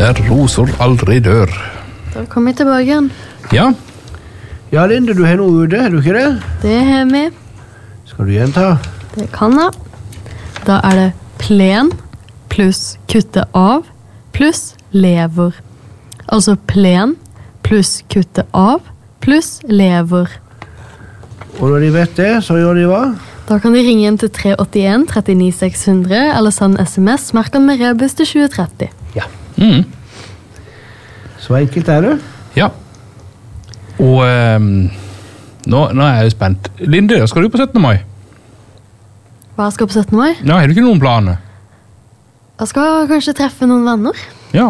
Der roser aldri dør. Da kommer vi tilbake igjen. Ja. Ja, Linde, du har noe ute, har du ikke det? Det har vi. Skal du gjenta? Det kan jeg. Da er det plen pluss kutte av pluss lever. Altså plen pluss kutte av pluss lever. Og når de vet det, så gjør de hva? Da kan de ringe inn til 381 39 600 eller sende sms, merken med rebus til 2030. Ja. Mm. Så enkelt er det. Ja. Og nå er jeg jo spent. Linde, skal du på 17. mai? Hva skal på 17. mai? Ja, har du ikke noen planer? Jeg skal kanskje treffe noen venner. Ja.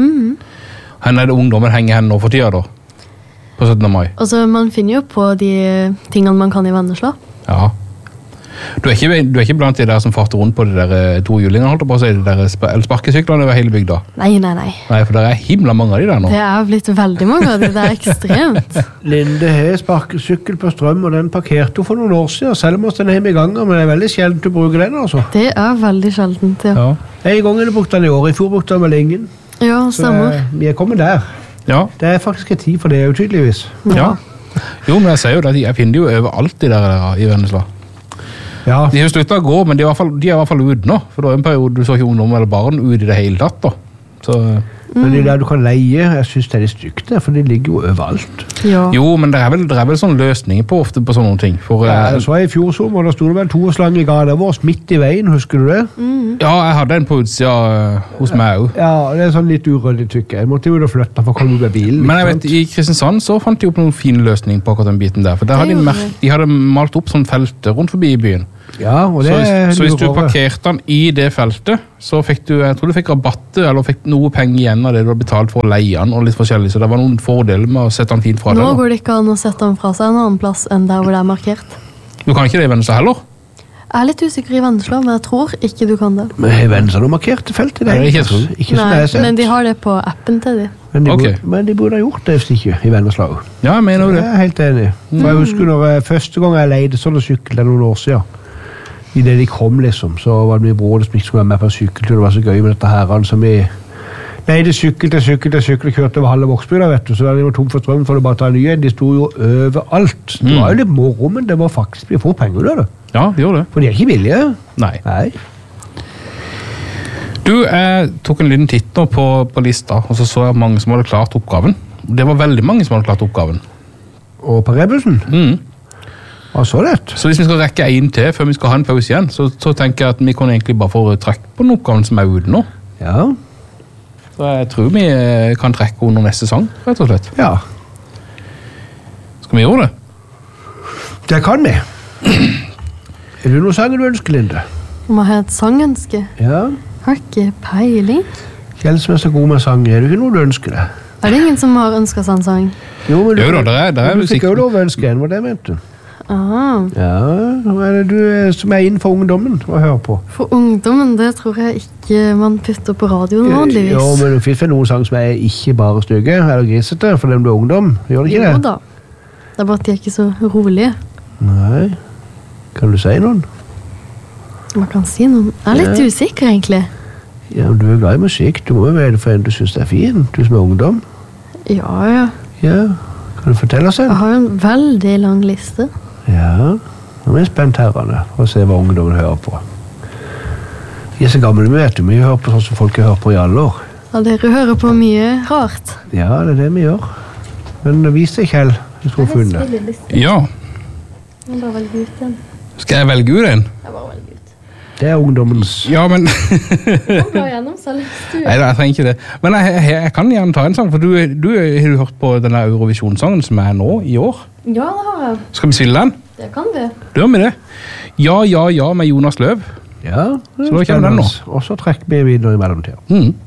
Hvor er det ungdommen henger hen nå for tida da? På 17. mai? Altså, man finner jo på de tingene man kan i Vennesla. Ja. Du er ikke blant de der som farter rundt på de der tohjulingene, holdt på å si, de der sparkesyklene over hele bygda? Nei. Nei, for det er himla mange av de der nå. Det er blitt veldig mange av de, det er ekstremt. Linde har sparkesykkel på strøm, og den parkerte hun for noen år siden, selv om den er hjemme i gangen, men det er veldig sjeldent å bruke den, altså. Det er veldig sjeldent, ja. En gang er det brukt den i år, i fjor brukte den med ingen. Ja, stemmer. Så vi er kommet der. Ja. Det er faktisk en tid for det, tydeligvis. Ja. Jo, men jeg sier jo det, jeg finner jo overalt de der i Vennesla. Ja. De har sluttet å gå, men de er i hvert fall ute nå. For det var en periode du så ikke ungdom eller barn ut i det hele tatt da. Så... Men de der du kan leie, jeg synes det er litt stygt der, for de ligger jo overalt. Ja. Jo, men det er vel sånne løsninger på ofte på sånne ting. For, jeg så i fjor sommer, da stod det vel 2 slang i gata vår, midt i veien, husker du det? Ja, jeg hadde en på utsida hos meg også. Ja, det er sånn litt uryddig tykke. Jeg måtte jo da flytte for å komme ut av bilen. Men jeg vet, i Kristiansand så fant de opp noen fine løsninger på akkurat den biten der. For der hadde de hadde malt opp sånn felter rundt forbi i byen. Ja, og det så hvis du parkerte den i det feltet, så fikk du, jeg tror du fikk rabatte, eller fikk noe penger igjen av det du hadde betalt for å leie den, og litt forskjellig, så det var noen fordeler med å sette den fint fra deg. Nå går det ikke an å sette den fra seg en annen plass enn der hvor det er markert. Du kan ikke det i Vennesla heller? Jeg er litt usikker i Vennesla, men jeg tror ikke du kan det. Men har Vennesla noe markert felt i det? Ikke Nei, men de har det på appen til de. Men de burde ha gjort det hvis ikke i Vennesla. Ja, jeg mener jo det. Jeg er helt enig. For jeg husker første gang jeg leide sånne sykkel, det er noen år siden. I det de kom liksom, så var det min bror som ikke skulle være med på en sykkeltur. Det var så gøy med dette her, så vi leide sykkel til sykkel, kjørte over halve Vågsbygda, vet du, så da de var tom for strøm, for det bare ta en ny en. De sto jo overalt. Det var jo litt moro, men det var faktisk, vi får penger ut av det. Ja, de gjør det. For de er ikke billige. Nei. Du, jeg tok en liten titt nå på lista, og så jeg mange som hadde klart oppgaven. Det var veldig mange som hadde klart oppgaven. Og på rebusen? Så lett. Så hvis vi skal rekke en til før vi skal ha en pause igjen, så tenker jeg at vi kan egentlig bare få trekk på den oppgaven som er ute nå. Ja. Så jeg tror vi kan trekke under neste sang, rett og slett. Ja. Skal vi gjøre det? Det kan vi. Er det noen sanger du ønsker, Linde? Om jeg har et sangønske? Ja. Har ikke peiling. Kjell som er så god med sang, er det ikke noe du ønsker deg? Er det ingen som har ønsket seg en sang? Jo, men jo da, det er du fikk jo lov å ønske en, hva det mente du? Aha. Ja, hva er det du som er innenfor ungdommen å høre på? For ungdommen, det tror jeg ikke man putter på radioen vanligvis. Jo, men det finnes vel noen sang som er ikke bare stygge, eller grisete, for dem du er ungdom. Gjør det ikke det? Jo da. Det er bare at de er ikke så rolige. Nei. Kan du si noen? Man kan si noen. Jeg er litt usikker, egentlig. Ja, men du er glad i musikk. Du må jo være det for en du synes det er fin. Du som er ungdom. Ja. Ja, kan du fortelle oss en? Jeg har en veldig lang liste. Ja, nå er jeg spent herrene for å se hva ungdommen hører på. Vi er så gamle, vet du. Vi hører på sånn som folk hører på i alle år. Ja, dere hører på mye rart. Ja, det er det vi gjør. Men vis deg, Kjell, hvis du har funnet. Ja. Jeg bare velge ut den. Skal jeg velge ut en? Jeg bare velge ut. Det er ungdommens... Ja, men... Jeg går gjennom selv. Nei, jeg trenger ikke det. Men jeg kan gjerne ta en sang, for du har hørt på denne Eurovision-sangen som er nå i år? Ja, det har jeg. Skal vi spille den? Det kan vi. Da gjør vi det. Ja, ja, ja med Jonas Løv. Ja, så da kommer den nå. Og så trekker vi videre i mellomtiden.